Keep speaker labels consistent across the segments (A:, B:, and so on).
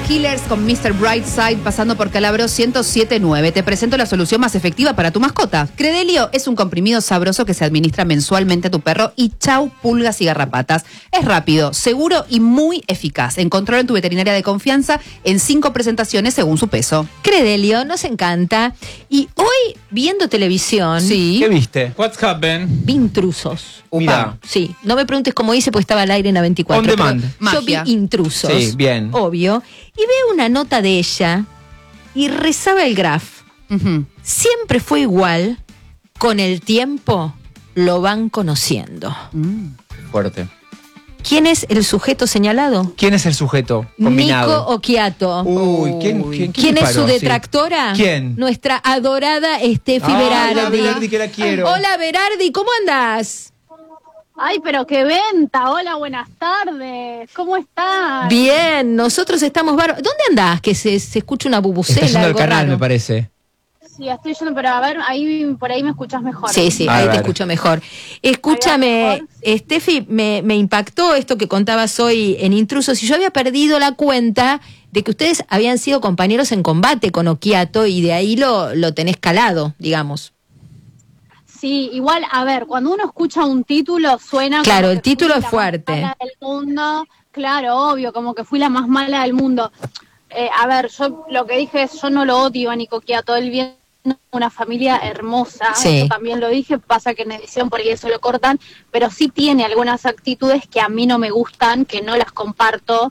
A: Killers con Mr. Brightside pasando por Calabro 107.9. Te presento la solución más efectiva para tu mascota. Credelio es un comprimido sabroso que se administra mensualmente a tu perro y chau pulgas y garrapatas. Es rápido, seguro y muy eficaz. Encontralo en tu veterinaria de confianza en 5 presentaciones según su peso.
B: Credelio, nos encanta. Y hoy, viendo televisión...
A: Sí.
C: ¿Qué viste?
D: What's happened?
B: Vi Intrusos.
C: Mira.
B: Sí, no me preguntes cómo hice, porque estaba al aire en la 24.
C: On demand.
B: Yo vi
A: Magia.
B: Intrusos.
C: Sí, bien.
B: Obvio. Y veo una nota de ella y rezaba el graf.
A: Ujú.
B: Siempre fue igual, con el tiempo lo van conociendo.
C: Fuerte.
B: ¿Quién es el sujeto señalado?
C: ¿Quién es el sujeto combinado?
B: Nico Occhiato.
C: Uy, ¿quién
B: es
C: disparó?
B: su
C: Sí.
B: detractora?
C: ¿Quién?
B: Nuestra adorada Steffi
C: La
B: Berardi.
C: Berardi, que la quiero.
B: Hola Berardi, ¿cómo andás?
E: Ay, pero qué venta. Hola, buenas tardes. ¿Cómo estás?
B: Bien, nosotros estamos bárbaros. ¿Dónde andás? Que se escucha una bubucela.
C: Está yendo al
B: algo
C: canal,
B: raro.
C: me parece.
E: Sí, estoy yendo, pero a ver, ahí por ahí me escuchás mejor.
B: Sí,
C: A
B: ahí te
C: ver.
B: escucho mejor. Escúchame, Steffi, me impactó esto que contabas hoy en Intrusos, y yo había perdido la cuenta de que ustedes habían sido compañeros en combate con Occhiato y de ahí lo tenés calado, digamos.
E: Sí, igual, a ver, cuando uno escucha un título suena...
B: Claro,
E: como
B: el
E: que
B: título
E: fui
B: es
E: la
B: fuerte.
E: más mala del mundo. Claro, obvio, como que fui la más mala del mundo. A ver, yo lo que dije es, yo no lo odio a Nico Occhiato, él viene de una familia hermosa,
B: Sí.
E: eso también lo dije, pasa que en edición por ahí eso lo cortan, pero sí tiene algunas actitudes que a mí no me gustan, que no las comparto,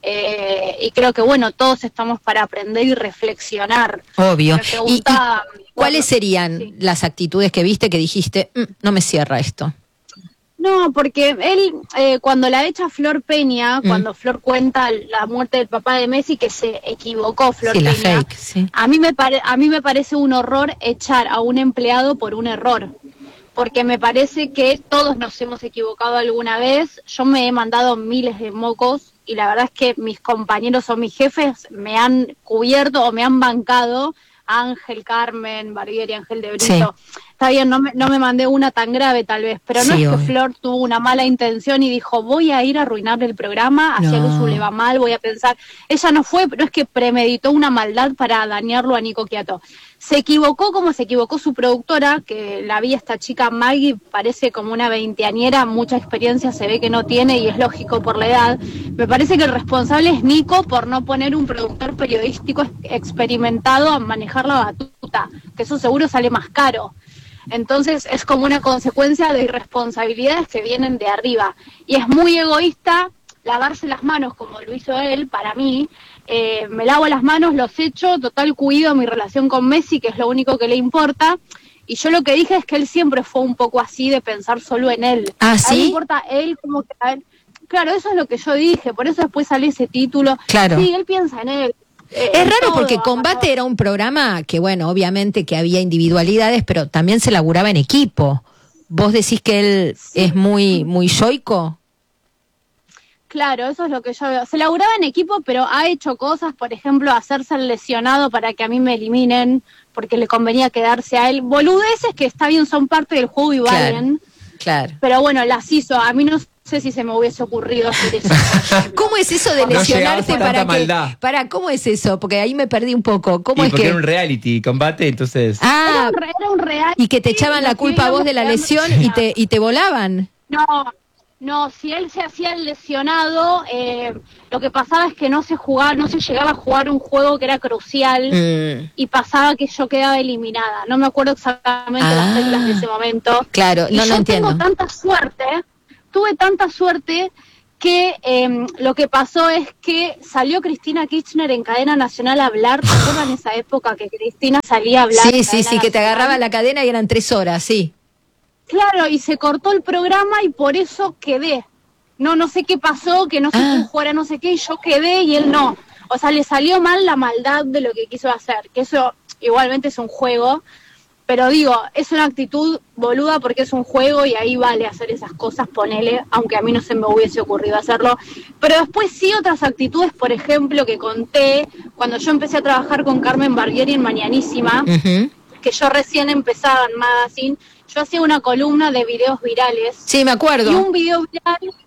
E: y creo que bueno, todos estamos para aprender y reflexionar.
B: Obvio.
E: Me pregunta,
B: ¿Cuáles serían
E: sí.
B: las actitudes que viste que dijiste, no me cierra esto?
E: No, porque él, cuando la echa Flor Peña, cuando Flor cuenta la muerte del papá de Messi, que se equivocó Flor
B: Sí, la
E: Peña,
B: fake, sí.
E: a mí me parece un horror echar a un empleado por un error, porque me parece que todos nos hemos equivocado alguna vez. Yo me he mandado miles de mocos y la verdad es que mis compañeros o mis jefes me han cubierto o me han bancado. Ángel, Carmen, Barbieri, Ángel de Brito.
B: Sí.
E: Está bien, no me mandé una tan grave tal vez, pero no
B: Sí,
E: es que
B: obvio.
E: Flor tuvo una mala intención y dijo, voy a ir a arruinarle el programa, hacia
B: No.
E: Luzu le va mal, voy a pensar. Ella no es que premeditó una maldad para dañarlo a Nico Occhiato. Se equivocó como se equivocó su productora, que la vi esta chica Maggie, parece como una veinteañera, mucha experiencia se ve que no tiene y es lógico por la edad. Me parece que el responsable es Nico por no poner un productor periodístico experimentado a manejar la batuta, que eso seguro sale más caro. Entonces es como una consecuencia de irresponsabilidades que vienen de arriba. Y es muy egoísta lavarse las manos como lo hizo él, para mí. Me lavo las manos, los echo, total cuido mi relación con Messi, que es lo único que le importa. Y yo lo que dije es que él siempre fue un poco así, de pensar solo en él.
B: ¿Ah,
E: A él
B: sí?
E: le importa él como que a él... Claro, eso es lo que yo dije, por eso después sale ese título.
B: Claro.
E: Sí, él piensa en él.
B: Es raro
E: todo,
B: porque Combate era un programa que, bueno, obviamente que había individualidades, pero también se laburaba en equipo. ¿Vos decís que él es muy yoico?
E: Claro, eso es lo que yo veo. Se laburaba en equipo, pero ha hecho cosas, por ejemplo, hacerse el lesionado para que a mí me eliminen, porque le convenía quedarse a él. Boludeces que está bien, son parte del juego y
B: Claro.
E: valen.
B: Claro.
E: Pero bueno, las hizo. A mí no sé si se me hubiese ocurrido hacer eso.
B: ¿Cómo es eso de
C: No
B: lesionarse
C: llegabas a
B: para
C: tanta
B: que...
C: maldad.
B: ¿Cómo es eso? Porque ahí me perdí un poco. ¿Cómo
C: Y
B: es
C: porque
B: que...?
C: era un reality, combate, entonces...
B: Ah,
E: Era un real.
B: y que te echaban la culpa a vos de la lesión y te volaban.
E: No, si él se hacía el lesionado, lo que pasaba es que no se llegaba a jugar un juego que era crucial y pasaba que yo quedaba eliminada. No me acuerdo exactamente las reglas de ese momento.
B: Claro,
E: Y
B: no
E: yo
B: entiendo.
E: tuve tanta suerte que lo que pasó es que salió Cristina Kirchner en cadena nacional a hablar. ¿Te acuerdan en esa época que Cristina salía a hablar?
B: Sí,
E: en
B: sí,
E: cadena
B: sí, que te
E: nacional?
B: agarraba la cadena y eran 3 horas, sí.
E: Claro, y se cortó el programa y por eso quedé. No sé qué pasó, que no se pudo jugar a no sé qué, y yo quedé y él no. O sea, le salió mal la maldad de lo que quiso hacer, que eso igualmente es un juego, pero digo, es una actitud boluda porque es un juego y ahí vale hacer esas cosas, ponele, aunque a mí no se me hubiese ocurrido hacerlo. Pero después sí otras actitudes, por ejemplo, que conté cuando yo empecé a trabajar con Carmen Barbieri en Mañanísima, que yo recién empezaba en Magazine, yo hacía una columna de videos virales.
B: Sí, me acuerdo.
E: Y un video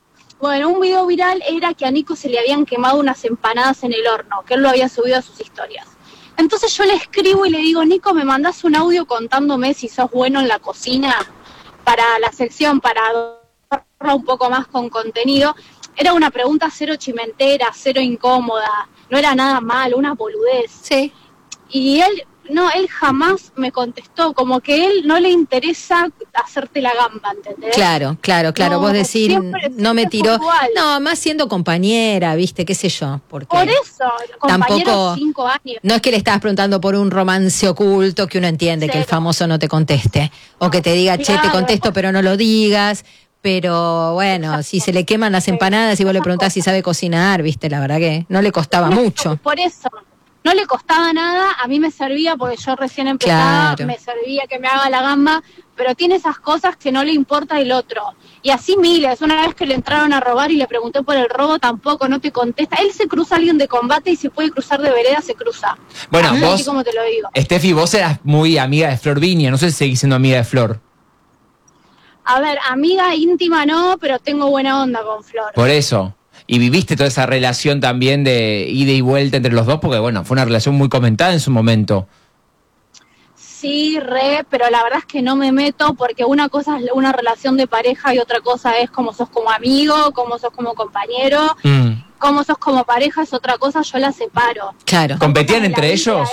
E: Bueno, un video viral era que a Nico se le habían quemado unas empanadas en el horno, que él lo había subido a sus historias. Entonces yo le escribo y le digo, Nico, ¿me mandás un audio contándome si sos bueno en la cocina? Para la sección, para adornarla un poco más con contenido. Era una pregunta cero chimentera, cero incómoda, no era nada malo, una boludez.
B: Sí.
E: Y él jamás me contestó, como que él no le interesa hacerte la gamba, ¿entendés?
B: Claro,
E: No,
B: vos decir,
E: siempre
B: no me tiró,
E: puntual.
B: no, más siendo compañera, viste, qué sé yo, porque
E: Por eso, compañeros
B: tampoco,
E: 5 años.
B: no es que le estabas preguntando por un romance oculto que uno entiende que el
E: Cero.
B: famoso no te conteste, o que te diga, che, te
E: Claro.
B: contesto pero no lo digas, pero bueno, si se le queman las empanadas y vos le preguntás si sabe cocinar, viste, la verdad que no le costaba mucho.
E: Por eso, no le costaba nada, a mí me servía porque yo recién empezaba,
B: Claro.
E: me servía que me haga la gamba, pero tiene esas cosas que no le importa el otro. Y así miles, una vez que le entraron a robar y le pregunté por el robo, tampoco, no te contesta. Él se cruza a alguien de combate y si puede cruzar de vereda, se cruza.
C: Bueno,
E: Así
C: vos,
E: como te lo digo.
C: Steffi, vos eras muy amiga de Flor Viña, no sé si seguís siendo amiga de Flor.
E: A ver, amiga íntima no, pero tengo buena onda con Flor.
C: Por eso. Y viviste toda esa relación también de ida y vuelta entre los dos, porque bueno, fue una relación muy comentada en su momento.
E: Sí, pero la verdad es que no me meto porque una cosa es una relación de pareja y otra cosa es cómo sos como amigo, cómo sos como compañero, cómo sos como pareja es otra cosa, yo la separo.
B: Claro.
C: ¿Competían
E: La
C: entre
E: vida
C: ellos?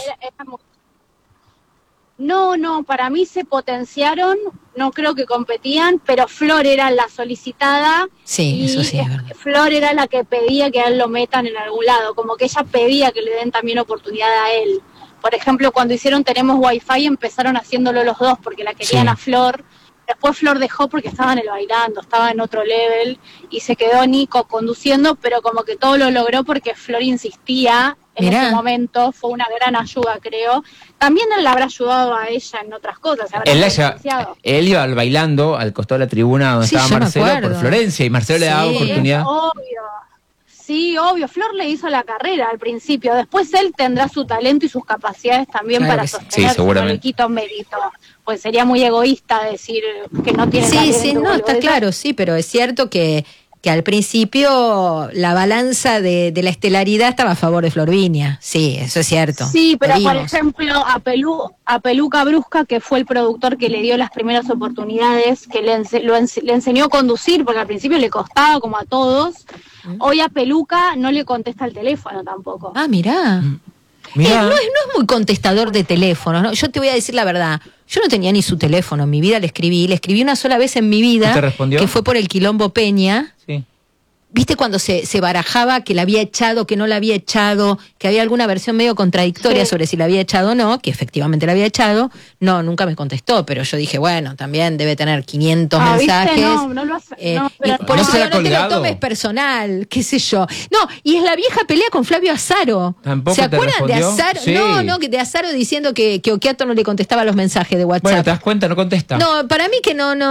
E: No, para mí se potenciaron, no creo que competían, pero Flor era la solicitada.
B: Sí,
E: y
B: eso sí es verdad.
E: Flor era la que pedía que a él lo metan en algún lado, como que ella pedía que le den también oportunidad a él. Por ejemplo, cuando hicieron Tenemos Wi-Fi empezaron haciéndolo los dos porque la querían
C: Sí.
E: a Flor. Después Flor dejó porque estaba en el bailando, estaba en otro level y se quedó Nico conduciendo, pero como que todo lo logró porque Flor insistía en
B: Mirá.
E: ese momento, fue una gran ayuda, creo. También él la habrá ayudado a ella en otras cosas. habrá potenciado.
C: Él iba bailando al costado de la tribuna donde
B: Sí,
C: estaba
B: yo me
C: Marcelo por
B: acuerdo.
C: Florencia y Marcelo le daba
B: Sí.
C: oportunidad.
E: Obvio. Sí, obvio. Flor le hizo la carrera al principio. Después él tendrá su talento y sus capacidades también
B: Claro
E: para
B: que sí.
E: sostener.
C: Sí, seguramente.
E: No le quito mérito. Pues sería muy egoísta decir que no tiene
B: Sí,
E: talento.
B: sí, no, está
E: boludo.
B: claro, sí, pero es cierto que al principio la balanza de la estelaridad estaba a favor de Flor Viña. Sí, eso es cierto.
E: Sí, pero
B: Lo
E: por
B: vimos.
E: ejemplo, a Peluca Brusca, que fue el productor que le dio las primeras oportunidades, que le enseñó a conducir, porque al principio le costaba como a todos. Hoy a Peluca no le contesta el teléfono tampoco.
B: Ah, mirá.
C: Mirá.
B: No es muy contestador de teléfono, ¿no? Yo te voy a decir la verdad. Yo no tenía ni su teléfono en mi vida, le escribí una sola vez en mi vida,
C: ¿Y te respondió?
B: que fue por el Quilombo Peña.
C: Sí.
B: ¿Viste cuando se barajaba que la había echado, que no la había echado, que había alguna versión medio contradictoria
E: Sí.
B: sobre si la había echado o no, que efectivamente la había echado? No, nunca me contestó, pero yo dije, bueno, también debe tener 500
E: ¿Viste?
B: mensajes.
E: No lo hace. No,
B: Y
E: pero
B: por
C: ¿No
B: eso
C: se la
B: no te lo
C: colgado?
B: tomes personal, qué sé yo. No, y es la vieja pelea con Flavio Azaro.
C: ¿Tampoco
B: ¿Se
C: te
B: acuerdan de
C: respondió?
B: Azaro?
C: Sí.
B: No, que de Azaro diciendo que Okiato no le contestaba los mensajes de WhatsApp.
C: Bueno, ¿te das cuenta? No contesta.
B: No, para mí que no,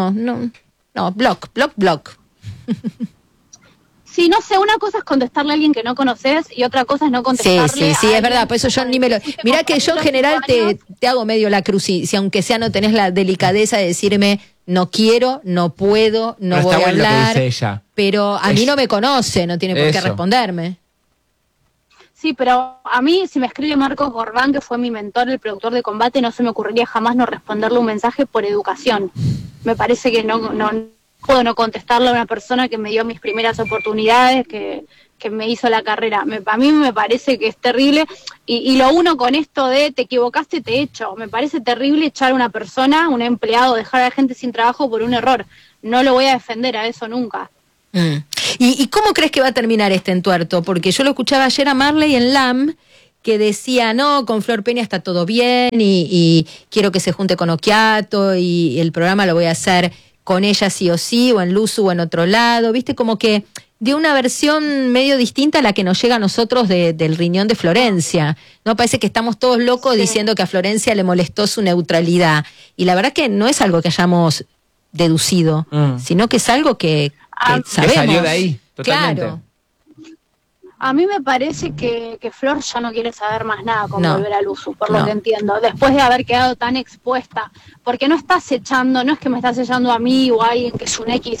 B: block.
E: Sí, no sé, una cosa es contestarle a alguien que no conoces y otra cosa es no
B: Sí,
E: contestarle
B: sí,
E: a
B: es
E: alguien
B: verdad, por eso yo ni me lo...
E: Fuiste
B: Mirá que yo en general
E: compañero 5
B: te hago medio la cruz, si aunque sea no tenés la delicadeza de decirme no quiero, no puedo, no
C: Pero
B: voy
C: está
B: a
C: bueno lo que
B: hablar,
C: dice ella.
B: pero a mí
C: Es-
B: no me conoce, no tiene por qué
C: Eso.
B: responderme.
E: Sí, pero a mí, si me escribe Marcos Gorbán, que fue mi mentor, el productor de combate, no se me ocurriría jamás no responderle un mensaje por educación. Me parece que no puedo no contestarle a una persona que me dio mis primeras oportunidades, que me hizo la carrera. A mí me parece que es terrible. Y lo uno con esto de te equivocaste, te echo. Me parece terrible echar a una persona, un empleado, dejar a la gente sin trabajo por un error. No lo voy a defender a eso nunca.
B: ¿Y cómo crees que va a terminar este entuerto? Porque yo lo escuchaba ayer a Marley en LAM, que decía, no, con Flor Peña está todo bien y quiero que se junte con Okiato y el programa lo voy a hacer con ella sí o sí, o en Luzu o en otro lado, ¿viste? Como que dio una versión medio distinta a la que nos llega a nosotros del riñón de Florencia. No parece que estamos todos locos
E: Sí.
B: diciendo que a Florencia le molestó su neutralidad. Y la verdad que no es algo que hayamos deducido, sino que es algo que sabemos.
C: Que salió de ahí, totalmente.
B: Claro.
E: A mí me parece que Flor ya no quiere saber más nada con
B: No.
E: volver a Luzu, por
B: No.
E: lo que entiendo, después de haber quedado tan expuesta, porque no estás echando, no es que me estás echando a mí o a alguien que es un X,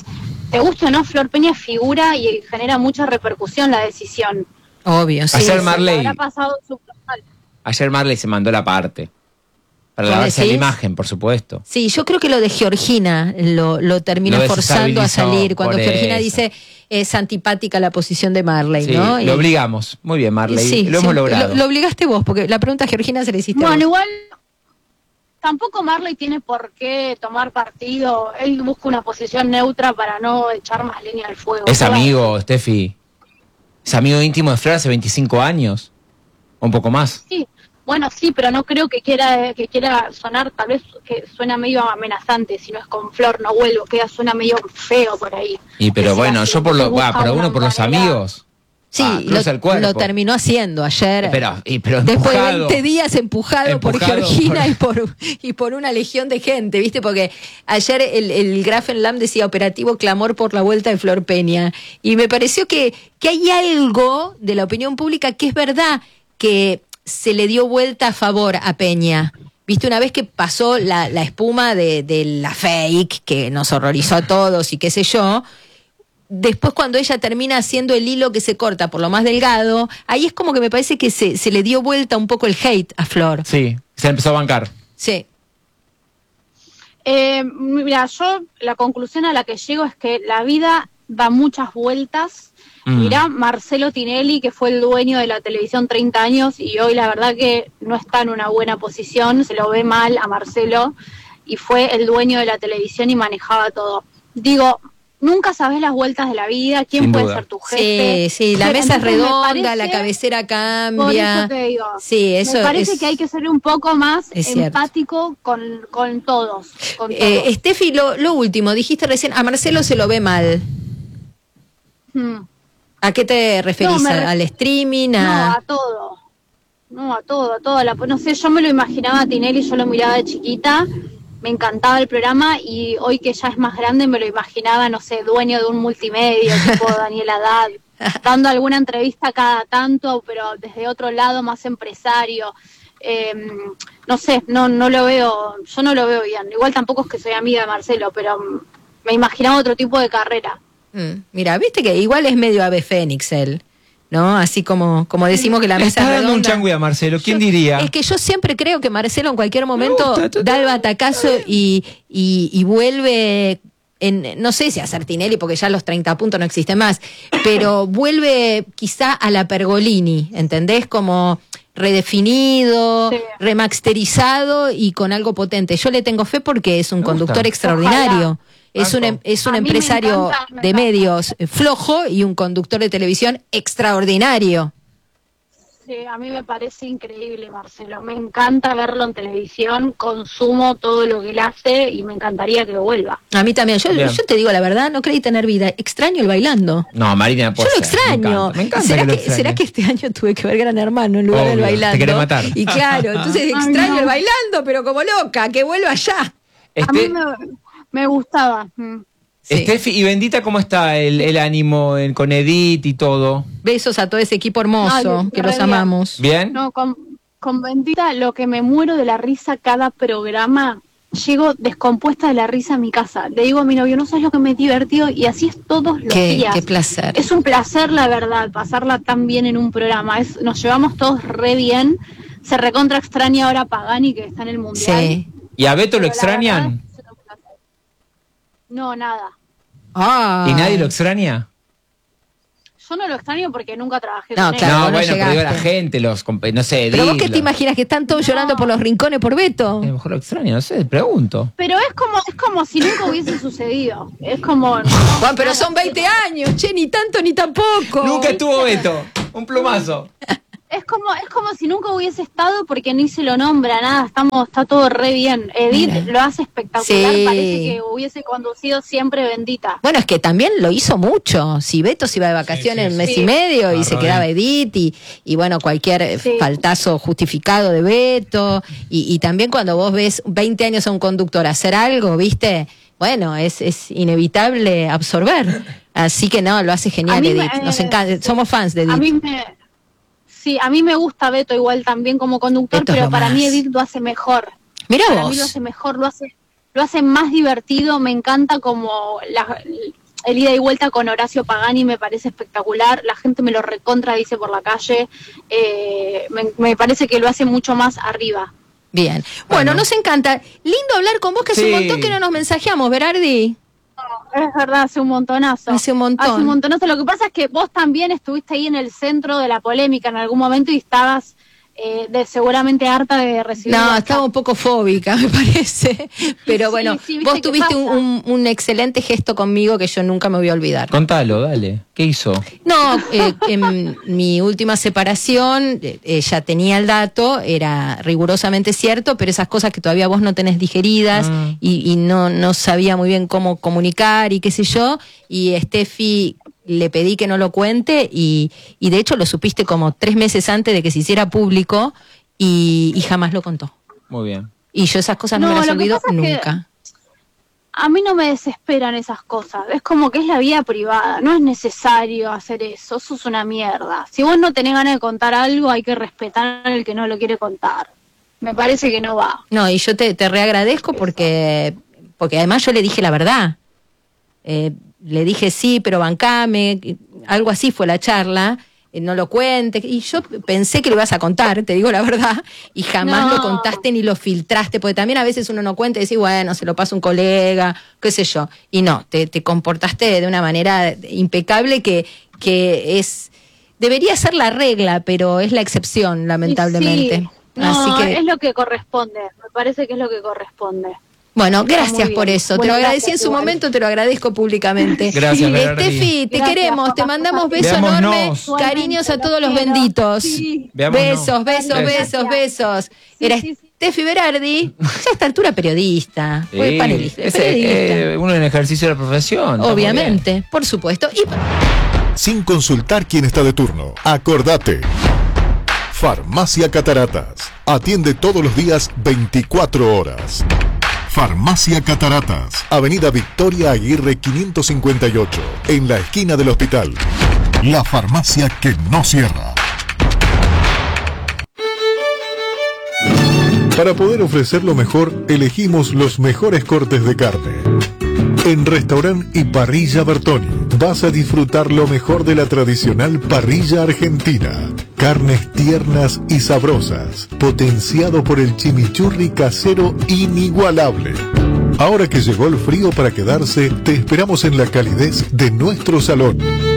E: te gusta o no, Flor Peña figura y genera mucha repercusión la decisión.
B: Obvio, sí.
C: Ayer Marley,
E: Habrá pasado mal.
C: ayer Marley se mandó la parte. Para
B: ¿Vos
C: lavarse la
B: decís?
C: imagen, por supuesto.
B: Sí, yo creo que lo de Georgina lo termina
C: Lo
B: forzando a
C: desestabilizó,
B: salir. Cuando
C: por
B: Georgina
C: eso.
B: dice es antipática la posición de Marley,
C: Sí,
B: ¿no?
C: lo obligamos. Muy bien, Marley.
B: Sí,
C: lo hemos logrado.
B: Lo obligaste vos, porque la pregunta a Georgina se le hiciste a
E: Bueno,
B: vos.
E: igual tampoco Marley tiene por qué tomar partido. Él busca una posición neutra para no echar más leña al fuego.
C: Es
E: Claro.
C: amigo, Steffi. Es amigo íntimo de Flor hace 25 años. O un poco más.
E: Sí, bueno, sí, pero no creo que quiera sonar, tal vez que suena medio amenazante, si no es con Flor, no vuelvo, suena medio feo por ahí.
C: Y pero
E: Decir
C: bueno,
E: así,
C: yo por
E: entonces
C: lo,
E: busca
C: pero
E: una
C: uno por los
E: manera-
C: amigos.
B: Sí,
C: cruza el cuerpo.
B: lo terminó haciendo ayer.
C: Pero
B: Después de
C: empujado.
B: 20 días empujado por
C: Empujado
B: Georgina
C: por-
B: y por una legión de gente, ¿viste? Porque ayer el Grafenlam decía operativo clamor por la vuelta de Flor Peña. Y me pareció que hay algo de la opinión pública que es verdad que se le dio vuelta a favor a Peña. ¿Viste? Una vez que pasó la espuma de la fake, que nos horrorizó a todos y qué sé yo, después cuando ella termina haciendo el hilo que se corta por lo más delgado, ahí es como que me parece que se le dio vuelta un poco el hate a Flor.
C: Sí, se empezó a bancar.
B: Sí.
E: Mira, yo la conclusión a la que llego es que la vida da muchas vueltas. Mirá, Marcelo Tinelli, que fue el dueño de la televisión 30 años y hoy la verdad que no está en una buena posición, se lo ve mal a Marcelo y fue el dueño de la televisión y manejaba todo. Digo, nunca sabés las vueltas de la vida, quién
C: Sin
E: puede
C: duda.
E: ser tu jefe.
B: Sí, la mesa es
E: Entonces, me
B: redonda, la
E: parece-
B: cabecera
E: Por
B: cambia.
E: eso te digo,
B: Sí, eso
E: me parece
B: es-
E: que hay que ser un poco más
B: es cierto.
E: empático con todos. Con todos.
B: Steffi, lo último, dijiste recién, a Marcelo se lo ve mal.
E: Hmm.
B: ¿A qué te referís?
E: No,
B: ¿Al streaming?
E: No, a todo. No, a todo, a todo. No sé, yo me lo imaginaba a Tinelli, yo lo miraba de chiquita, me encantaba el programa y hoy que ya es más grande me lo imaginaba, no sé, dueño de un multimedia, tipo Daniel Haddad, dando alguna entrevista cada tanto, pero desde otro lado más empresario. No sé, no lo veo, yo no lo veo bien. Igual tampoco es que soy amiga de Marcelo, pero me imaginaba otro tipo de carrera.
B: Mira, viste que igual es medio ave fénix él, ¿no? Así como decimos que la
C: Le
B: mesa
C: está
B: es
C: dando un
B: redonda.
C: changüí a Marcelo. ¿Quién
B: Yo-
C: diría?
B: Es que yo siempre creo que Marcelo en cualquier momento
C: gusta,
B: da el batacazo y vuelve, no sé si a ser Tinelli, porque ya los 30 puntos no existen más, pero vuelve quizá a la Pergolini, ¿entendés? Como redefinido,
E: Sí.
B: remasterizado y con algo potente. Yo le tengo fe porque es un
C: Me gusta.
B: conductor extraordinario.
E: Ojalá.
B: Es un,
C: Banco.
B: es un
E: A mí me
B: empresario
E: encanta, me
B: de
E: encanta.
B: medios flojo y un conductor de televisión extraordinario.
E: Sí, a mí me parece increíble, Marcelo. Me encanta verlo en televisión, consumo todo lo que él hace y me encantaría que vuelva.
B: A mí también. Yo
C: Bien.
B: te digo la verdad, no creí tener vida. Extraño el bailando.
C: No, Marina,
B: Yo
C: puede
B: lo
C: ser.
B: extraño.
C: Me encanta
B: ¿Será,
C: que lo
B: que,
C: extrañe.
B: ¿Será que este año tuve que ver Gran Hermano en lugar del
C: Obvio, te
B: bailando?
C: querés matar.
B: Y claro, entonces
E: Ay,
B: extraño
E: no.
B: el bailando, pero como loca, que vuelva ya.
E: A mí me gustaba.
B: Sí.
C: Steffi, y Bendita, ¿cómo está el ánimo con Edith y todo?
B: Besos a todo ese equipo hermoso,
E: Ay,
B: que
E: re
B: los
E: bien.
B: amamos.
C: ¿Bien?
E: No, con Bendita lo que me muero de la risa cada programa, llego descompuesta de la risa a mi casa. Le digo a mi novio, no sabes lo que me he divertido y así es todos los días.
B: Qué placer.
E: Es un placer, la verdad, pasarla tan bien en un programa. Nos llevamos todos re bien. Se recontra extraña ahora Pagani, que está en el Mundial.
B: Sí.
C: ¿Y a Beto lo
E: Pero la
C: extrañan?
E: verdad es un placer. No, nada.
C: ¿Y nadie lo extraña?
E: Yo no lo extraño porque nunca trabajé
B: No,
E: con él.
B: claro,
C: no,
B: vos no
C: bueno, pero digo la
B: llegaste.
C: gente, no sé, Edith.
B: Pero vos qué te
C: los-
B: imaginas que están todos llorando por los rincones por Beto.
C: A lo mejor lo extraña, no sé, pregunto.
E: Pero es como si nunca hubiese sucedido. Es como...
B: Juan, pero son 20 años, che, ni tanto ni tampoco.
C: Nunca estuvo Beto, un plumazo.
E: Es como si nunca hubiese estado porque ni se lo nombra, nada, está todo re bien. Edith
B: Mira.
E: lo hace espectacular,
B: Sí.
E: parece que hubiese conducido siempre Bendita.
B: Bueno, es que también lo hizo mucho. Si Beto se iba de vacaciones un mes
E: sí.
B: y medio y
C: Ah,
B: se
C: re
B: quedaba
C: bien.
B: Edith y bueno, cualquier
E: Sí.
B: faltazo justificado de Beto. Y también cuando vos ves 20 años a un conductor hacer algo, ¿viste? Bueno, es inevitable absorber. Así que no, lo hace genial
E: A mí
B: Edith.
E: me-
B: Nos encanta, somos fans de Edith.
E: A mí me gusta Beto igual también como conductor,
B: Beto es
E: pero
B: lo
E: para
B: más.
E: mí Edith lo hace mejor.
B: Mirá
E: Para
B: vos.
E: mí lo hace mejor, lo hace más divertido, me encanta como el ida y vuelta con Horacio Pagani me parece espectacular, la gente me lo recontra dice por la calle, me parece que lo hace mucho más arriba.
B: Bien, bueno, nos encanta, lindo hablar con vos, que hace un montón que no nos mensajeamos, Berardi.
E: Es verdad, hace un montonazo.
B: Hace un montón.
E: Hace un montonazo. Lo que pasa es que vos también estuviste ahí en el centro de la polémica en algún momento y estabas seguramente harta de recibir.
B: No, estaba un poco fóbica, me parece. Pero bueno,
E: sí,
B: vos tuviste un excelente gesto conmigo que yo nunca me voy a olvidar.
C: Contalo, dale. ¿Qué hizo?
B: No, en mi última separación, ella tenía el dato, era rigurosamente cierto, pero esas cosas que todavía vos no tenés digeridas y no sabía muy bien cómo comunicar y qué sé yo, y Steffi le pedí que no lo cuente y de hecho lo supiste como 3 meses antes de que se hiciera público y jamás lo contó.
C: Muy bien.
B: Y yo esas cosas no me las olvido nunca.
E: A mí no me desesperan esas cosas, es como que es la vida privada, no es necesario hacer eso es una mierda. Si vos no tenés ganas de contar algo, hay que respetar al que no lo quiere contar. Me parece que no va.
B: No, y yo te reagradezco porque además yo le dije la verdad. Le dije sí, pero bancame, algo así fue la charla, no lo cuentes, y yo pensé que lo ibas a contar, te digo la verdad, y jamás lo contaste ni lo filtraste, porque también a veces uno no cuenta y decís, bueno, se lo pasa un colega, qué sé yo, y no, te comportaste de una manera impecable que debería ser la regla, pero es la excepción, lamentablemente.
E: Sí. No,
B: así que
E: es lo que corresponde, me parece que es lo que corresponde.
B: Bueno, gracias por eso.
E: Bueno,
B: te lo agradecí
E: gracias,
B: en su momento, te lo agradezco públicamente.
C: Gracias, Berardi.
B: Steffi, te
E: Gracias,
B: queremos, te mandamos beso
C: Veámonos.
B: enorme, cariños a todos los benditos.
E: Sí.
B: Besos, besos,
E: Gracias.
B: besos.
E: Sí,
B: Era
E: sí, sí.
B: Steffi Berardi, ya a esta altura periodista, fue panelista,
C: Ese,
B: periodista.
C: uno en ejercicio de la profesión. Está muy
B: Obviamente, por supuesto. Y
D: Sin consultar quién está de turno. Acordate. Farmacia Cataratas. Atiende todos los días 24 horas. Farmacia Cataratas. Avenida Victoria Aguirre 558. En la esquina del hospital. La farmacia que no cierra. Para poder ofrecer lo mejor, elegimos los mejores cortes de carne. En Restaurant y Parrilla Bertoni vas a disfrutar lo mejor de la tradicional parrilla argentina. Carnes tiernas y sabrosas, potenciado por el chimichurri casero inigualable. Ahora que llegó el frío para quedarse, te esperamos en la calidez de nuestro salón.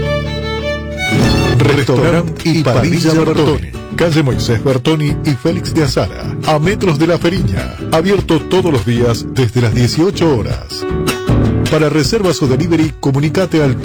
D: Restaurant y Parrilla Bertoni. Calle Moisés Bertoni y Félix de Azara, a metros de La Feriña. Abierto todos los días desde las 18 horas. Para reservas o delivery, comunicate al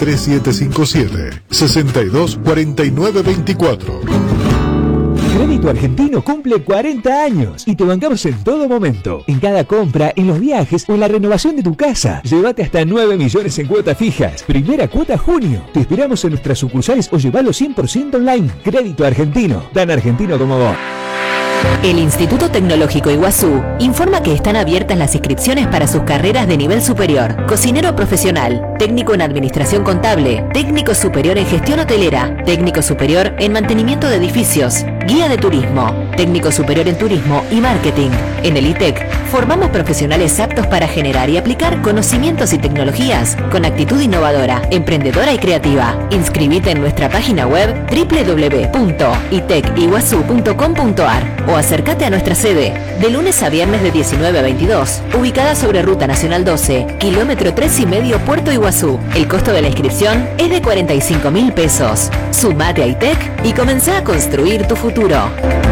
D: 3757-624924.
F: Crédito Argentino cumple 40 años y te bancamos en todo momento. En cada compra, en los viajes o en la renovación de tu casa. Llévate hasta 9 millones en cuotas fijas. Primera cuota junio. Te esperamos en nuestras sucursales o llevalo 100% online. Crédito Argentino. Tan argentino como vos.
G: El Instituto Tecnológico Iguazú informa que están abiertas las inscripciones para sus carreras de nivel superior: cocinero profesional, técnico en administración contable, técnico superior en gestión hotelera, técnico superior en mantenimiento de edificios, guía de turismo, técnico superior en turismo y marketing. En el ITEC formamos profesionales aptos para generar y aplicar conocimientos y tecnologías con actitud innovadora, emprendedora y creativa. Inscribite en nuestra página web www.iteciguazú.com.ar o acércate a nuestra sede de lunes a viernes de 19 a 22, ubicada sobre Ruta Nacional 12, kilómetro 3,5 Puerto Iguazú. El costo de la inscripción es de 45.000 pesos. Sumate a ITEC y comenzá a construir tu futuro.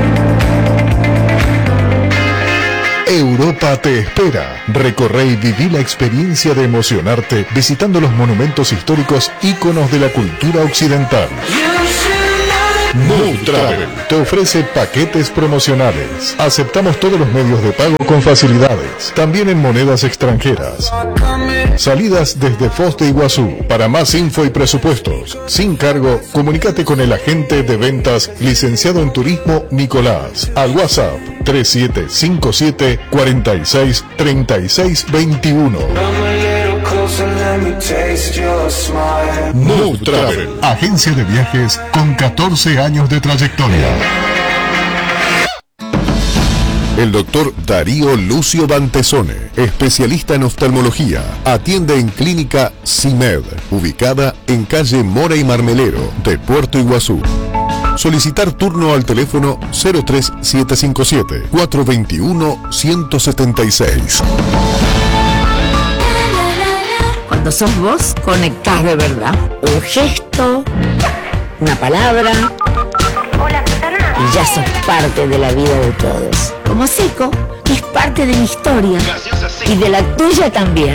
D: Europa te espera. Recorre y viví la experiencia de emocionarte visitando los monumentos históricos íconos de la cultura occidental. Move Travel te ofrece paquetes promocionales. Aceptamos todos los medios de pago con facilidades, también en monedas extranjeras. Salidas desde Foz de Iguazú. Para más info y presupuestos, sin cargo, comunícate con el agente de ventas licenciado en turismo Nicolás al WhatsApp 3757 46 36 21. Move Travel, agencia de viajes con 14 años de trayectoria. El doctor Darío Lucio Bantesone, especialista en oftalmología, atiende en Clínica CIMED, ubicada en calle Mora y Marmelero de Puerto Iguazú. Solicitar turno al teléfono 03757-421-176.
H: Cuando sos vos, conectás de verdad. Un gesto, una palabra, y ya sos parte de la vida de todos. Como Seco, es parte de mi historia y de la tuya también.